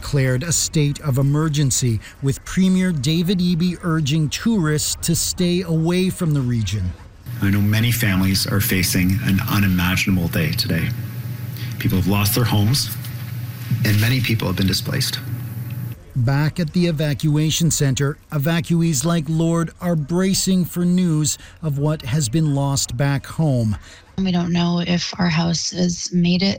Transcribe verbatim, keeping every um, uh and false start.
declared a state of emergency, with Premier David Eby urging tourists to stay away from the region. I know many families are facing an unimaginable day today. People have lost their homes, and many people have been displaced. Back at the evacuation center, evacuees like Lord are bracing for news of what has been lost back home. We don't know if our house has made it